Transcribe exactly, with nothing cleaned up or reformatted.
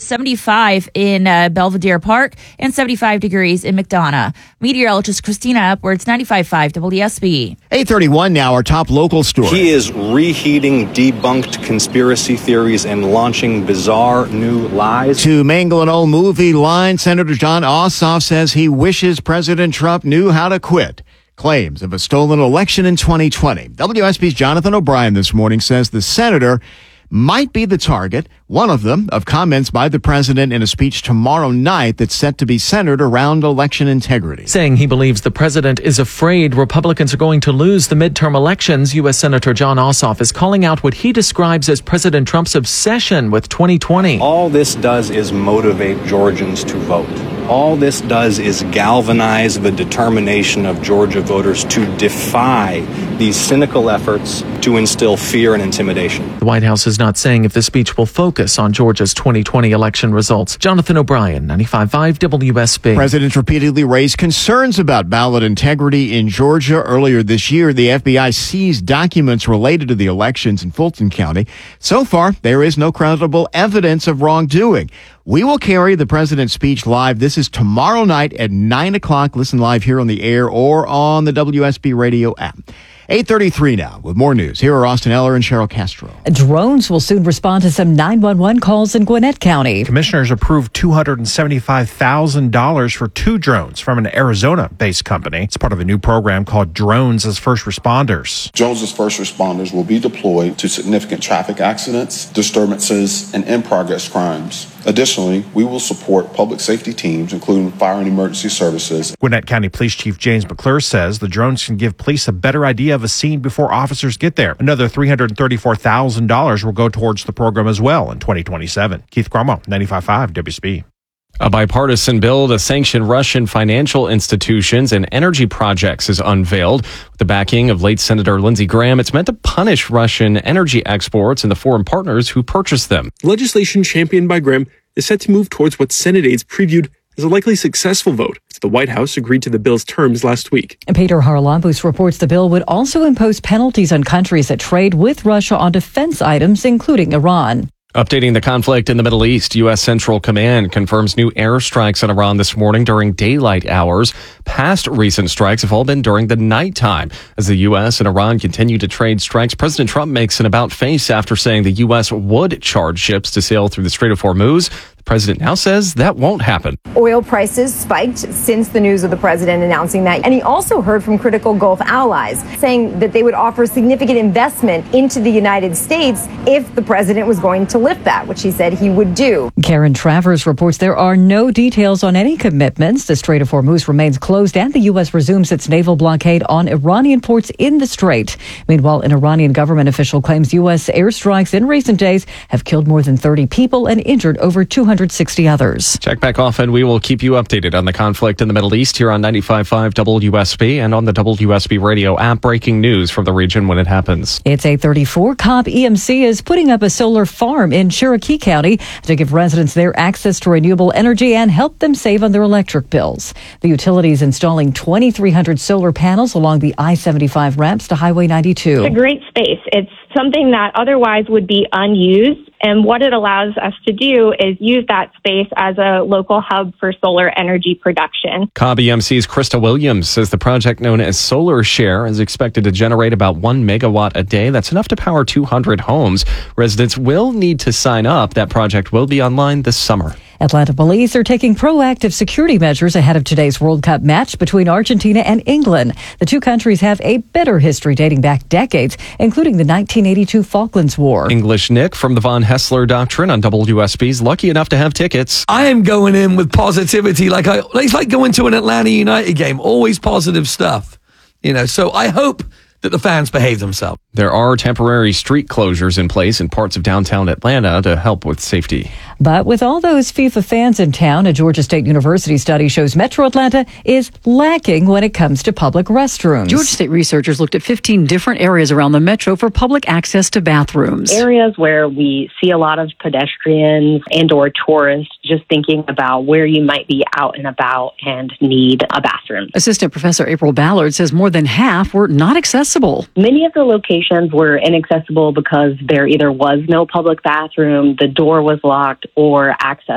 seventy-five in uh, Belvedere Park, and seventy-five degrees in McDonough. Meteorologist Christina Upwards, ninety-five point five W S B. eight thirty-one now, our top local story. He is reheating debunked conspiracy theories and launching bizarre new lies. To mangle an old movie line, Senator Jon Ossoff says he wishes President Trump knew how to quit. Claims of a stolen election in twenty twenty. W S B's Jonathan O'Brien this morning says the senator might be the target, one of them, of comments by the president in a speech tomorrow night that's set to be centered around election integrity. Saying he believes the president is afraid Republicans are going to lose the midterm elections, U S Senator Jon Ossoff is calling out what he describes as President Trump's obsession with twenty twenty. All this does is motivate Georgians to vote. All this does is galvanize the determination of Georgia voters to defy these cynical efforts to instill fear and intimidation. The White House is not saying if the speech will focus on Georgia's twenty twenty election results. Jonathan O'Brien, ninety-five point five W S B. Presidents repeatedly raised concerns about ballot integrity in Georgia. Earlier this year, the F B I seized documents related to the elections in Fulton County. So far, there is no credible evidence of wrongdoing. We will carry the president's speech live. This is tomorrow night at nine o'clock. Listen live here on the air or on the W S B radio app. eight thirty-three now with more news. Here are Austin Eller and Cheryl Castro. Drones will soon respond to some nine one one calls in Gwinnett County. Commissioners approved two hundred seventy-five thousand dollars for two drones from an Arizona-based company. It's part of a new program called Drones as First Responders. Drones as First Responders will be deployed to significant traffic accidents, disturbances, and in-progress crimes. Additionally, we will support public safety teams, including fire and emergency services. Gwinnett County Police Chief James McClure says the drones can give police a better idea of a scene before officers get there. Another three hundred thirty-four thousand dollars will go towards the program as well in twenty twenty-seven. Keith Cromwell, ninety-five point five W S B. A bipartisan bill to sanction Russian financial institutions and energy projects is unveiled. With the backing of late Senator Lindsey Graham, it's meant to punish Russian energy exports and the foreign partners who purchase them. Legislation championed by Graham is set to move towards what Senate aides previewed as a likely successful vote. The White House agreed to the bill's terms last week. And Peter Haralambous reports the bill would also impose penalties on countries that trade with Russia on defense items, including Iran. Updating the conflict in the Middle East, U S. Central Command confirms new airstrikes on Iran this morning during daylight hours. Past recent strikes have all been during the nighttime. As the U S and Iran continue to trade strikes, President Trump makes an about-face after saying the U S would charge ships to sail through the Strait of Hormuz. The president now says that won't happen. Oil prices spiked since the news of the president announcing that. And he also heard from critical Gulf allies saying that they would offer significant investment into the United States if the president was going to lift that, which he said he would do. Karen Travers reports there are no details on any commitments. The Strait of Hormuz remains closed and the U S resumes its naval blockade on Iranian ports in the strait. Meanwhile, an Iranian government official claims U S airstrikes in recent days have killed more than thirty people and injured over two hundred sixty others. Check back often. We will keep you updated on the conflict in the Middle East here on ninety-five point five W S B and on the W S B radio app. Breaking news from the region when it happens. It's eight thirty-four. Cobb E M C is putting up a solar farm in Cherokee County to give residents there access to renewable energy and help them save on their electric bills. The utility is installing twenty-three hundred solar panels along the I seventy-five ramps to Highway ninety-two. It's a great space. It's something that otherwise would be unused. And what it allows us to do is use that space as a local hub for solar energy production. Cobb E M C's Krista Williams says the project known as Solar Share is expected to generate about one megawatt a day. That's enough to power two hundred homes. Residents will need to sign up. That project will be online this summer. Atlanta police are taking proactive security measures ahead of today's World Cup match between Argentina and England. The two countries have a bitter history dating back decades, including the nineteen eighty-two Falklands War. English Nick from the Von Hessler Doctrine on W S B's lucky enough to have tickets. I am going in with positivity. Like I, it's like going to an Atlanta United game. Always positive stuff. You know, so I hope that the fans behave themselves. There are temporary street closures in place in parts of downtown Atlanta to help with safety. But with all those FIFA fans in town, a Georgia State University study shows Metro Atlanta is lacking when it comes to public restrooms. Georgia State researchers looked at fifteen different areas around the metro for public access to bathrooms. Areas where we see a lot of pedestrians and or tourists just thinking about where you might be out and about and need a bathroom. Assistant Professor April Ballard says more than half were not accessible. Many of the locations were inaccessible because there either was no public bathroom, the door was locked, or access